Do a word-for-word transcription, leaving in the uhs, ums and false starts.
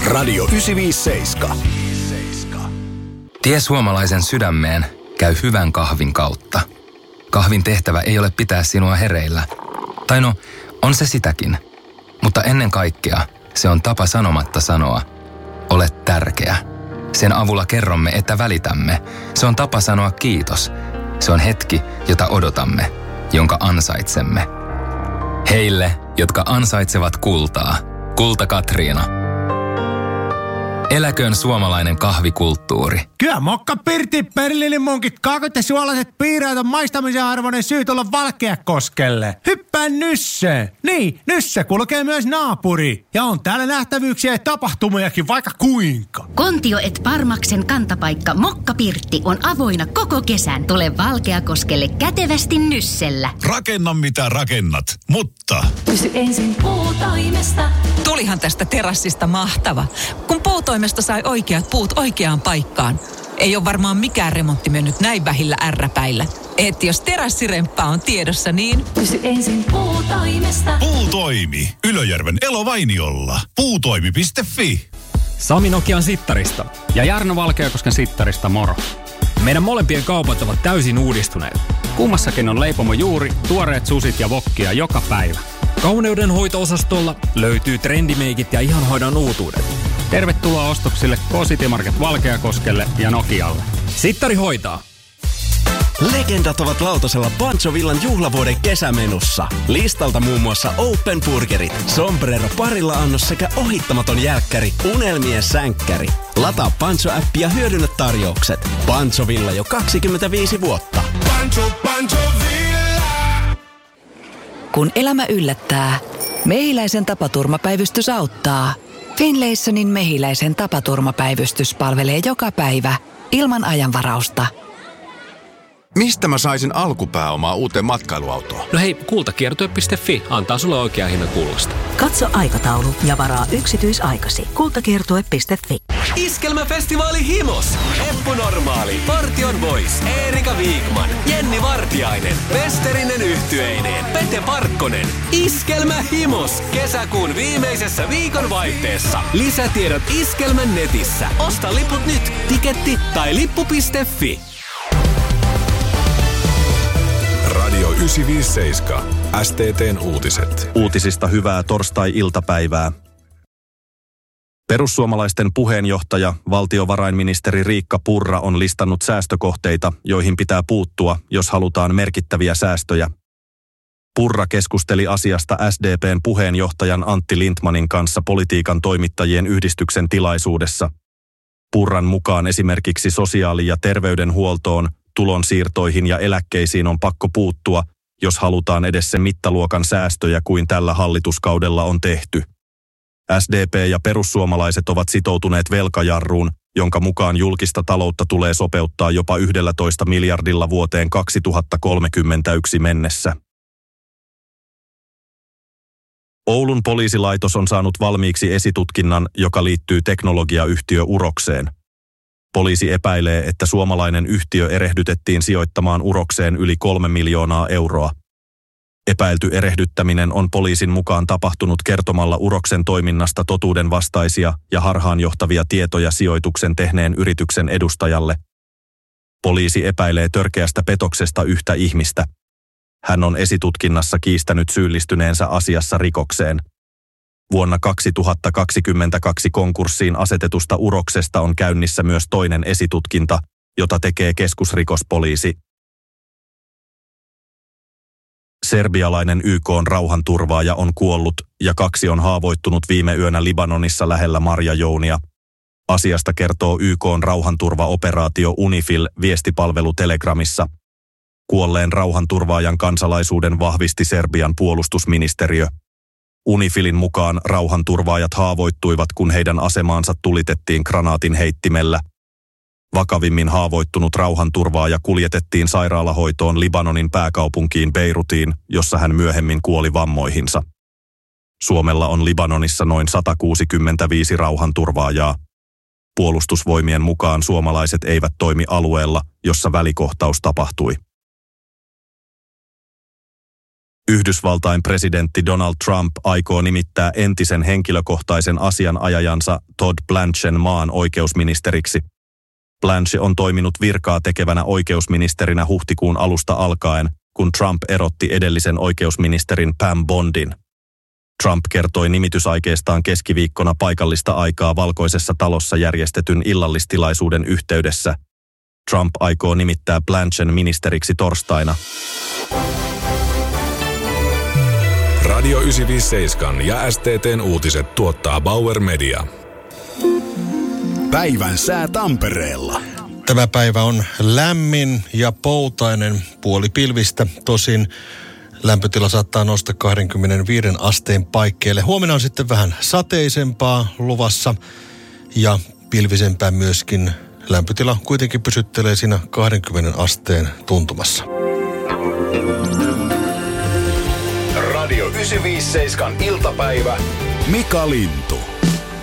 Radio yhdeksänsataaviisikymmentäseitsemän. Tie suomalaisen sydämeen käy hyvän kahvin kautta. Kahvin tehtävä ei ole pitää sinua hereillä. Tai no, on se sitäkin. Mutta ennen kaikkea se on tapa sanomatta sanoa, olet tärkeä. Sen avulla kerromme, että välitämme. Se on tapa sanoa kiitos. Se on hetki, jota odotamme, jonka ansaitsemme. Heille, jotka ansaitsevat kultaa. Kulta Katriina. Eläköön suomalainen kahvikulttuuri. Kyllä mokka Pirtti, Berliinin munkit, kaakot ja suolaiset piiraat on maistamisen arvoinen syy tulla Valkeakoskelle. Hyppää Nysse. Niin, Nysse kulkee myös naapuri. Ja on täällä nähtävyyksiä ja tapahtumiakin vaikka kuinka. Kontio et Parmaksen kantapaikka Mokka Pirtti on avoinna koko kesän. Tule Valkeakoskelle kätevästi Nyssellä. Rakenna mitä rakennat, mutta... Kysy ensin Puutoimesta. Tulihan tästä terassista mahtava, kun Puutoimesta sai oikeat puut oikeaan paikkaan. Ei ole varmaan mikään remontti mennyt näin vähillä ärräpäillä. Et jos terassiremppa on tiedossa, niin... Kysy ensin Puutoimesta. Puutoimi. Ylöjärven Elovainiolla. Puutoimi piste fi. Sami Nokian Sittarista ja Jarno Valkeakosken Sittarista moro. Meidän molempien kaupat ovat täysin uudistuneet. Kummassakin on leipomo juuri, tuoreet susit ja wokkia joka päivä. Kauneudenhoito-osastolla löytyy trendimeikit ja ihonhoidon uutuudet. Tervetuloa ostoksille K-City Market Valkeakoskelle ja Nokialle. Sittari hoitaa. Legendat ovat lautasella Pancho Villan juhlavuoden kesämenussa. Listalta muun muassa Open Burgerit, Sombrero parilla annos sekä ohittamaton jälkkäri, unelmien sänkkäri. Lataa Pancho-appi ja hyödynnä tarjoukset. Pancho Villa jo kaksikymmentäviisi vuotta. Pancho, Pancho Villa! Kun elämä yllättää, Mehiläisen tapaturmapäivystys auttaa. Finlaysonin Mehiläisen tapaturmapäivystys palvelee joka päivä ilman ajanvarausta. Mistä mä saisin alkupääomaa uuteen matkailuautoon? No hei, kultakiertue piste fi antaa sulle oikean hinnan kullasta. Katso aikataulu ja varaa yksityisaikasi. kultakiertue piste fi. Iskelmäfestivaali Himos. Eppu Normaali, Partion Boys, Eerika Viikman, Jenni Vartiainen, Westerinen Yhtyeineen, Pete Parkkonen. Iskelmä Himos. Kesäkuun viimeisessä viikonvaihteessa. Lisätiedot Iskelmän netissä. Osta liput nyt. Tiketti tai lippu piste fi. Radio yhdeksänsataaviisikymmentäseitsemän. S T T:n uutiset. Uutisista hyvää torstai-iltapäivää. Perussuomalaisten puheenjohtaja, valtiovarainministeri Riikka Purra on listannut säästökohteita, joihin pitää puuttua, jos halutaan merkittäviä säästöjä. Purra keskusteli asiasta S D P:n puheenjohtajan Antti Lindtmanin kanssa politiikan toimittajien yhdistyksen tilaisuudessa. Purran mukaan esimerkiksi sosiaali- ja terveydenhuoltoon, tulonsiirtoihin ja eläkkeisiin on pakko puuttua, jos halutaan edes sen mittaluokan säästöjä kuin tällä hallituskaudella on tehty. S D P ja perussuomalaiset ovat sitoutuneet velkajarruun, jonka mukaan julkista taloutta tulee sopeuttaa jopa yksitoista miljardilla vuoteen kaksituhattakolmekymmentäyksi mennessä. Oulun poliisilaitos on saanut valmiiksi esitutkinnan, joka liittyy teknologiayhtiö Urokseen. Poliisi epäilee, että suomalainen yhtiö erehdytettiin sijoittamaan Urokseen yli kolme miljoonaa euroa. Epäilty erehdyttäminen on poliisin mukaan tapahtunut kertomalla Uroksen toiminnasta totuudenvastaisia ja harhaanjohtavia tietoja sijoituksen tehneen yrityksen edustajalle. Poliisi epäilee törkeästä petoksesta yhtä ihmistä. Hän on esitutkinnassa kiistänyt syyllistyneensä asiassa rikokseen. Vuonna kaksituhattakaksikymmentäkaksi konkurssiin asetetusta Uroksesta on käynnissä myös toinen esitutkinta, jota tekee keskusrikospoliisi. Serbialainen Y K:n rauhanturvaaja on kuollut ja kaksi on haavoittunut viime yönä Libanonissa lähellä Marjajounia. Asiasta kertoo Y K:n rauhanturvaoperaatio UNIFIL viestipalvelu Telegramissa. Kuolleen rauhanturvaajan kansalaisuuden vahvisti Serbian puolustusministeriö. UNIFILin mukaan rauhanturvaajat haavoittuivat, kun heidän asemaansa tulitettiin granaatin heittimellä. Vakavimmin haavoittunut rauhanturvaaja kuljetettiin sairaalahoitoon Libanonin pääkaupunkiin Beirutiin, jossa hän myöhemmin kuoli vammoihinsa. Suomella on Libanonissa noin sata kuusikymmentäviisi rauhanturvaajaa. Puolustusvoimien mukaan suomalaiset eivät toimi alueella, jossa välikohtaus tapahtui. Yhdysvaltain presidentti Donald Trump aikoo nimittää entisen henkilökohtaisen asianajajansa Todd Blanchen maan oikeusministeriksi. Blanche on toiminut virkaa tekevänä oikeusministerinä huhtikuun alusta alkaen, kun Trump erotti edellisen oikeusministerin Pam Bondin. Trump kertoi nimitysaikeestaan keskiviikkona paikallista aikaa Valkoisessa talossa järjestetyn illallistilaisuuden yhteydessä. Trump aikoo nimittää Blanchen ministeriksi torstaina. Radio yhdeksänsataaviisikymmentäseitsemän ja S T T:n uutiset tuottaa Bauer Media. Päivän sää Tampereella. Tämä päivä on lämmin ja poutainen, puolipilvistä. Tosin lämpötila saattaa nousta kaksikymmentäviisi asteen paikkeille. Huomenna on sitten vähän sateisempaa luvassa ja pilvisempää myöskin. Lämpötila kuitenkin pysyttelee siinä kaksikymmentä asteen tuntumassa. Radio yhdeksänsataaviisikymmentäseitsemän iltapäivä. Mika Lintu.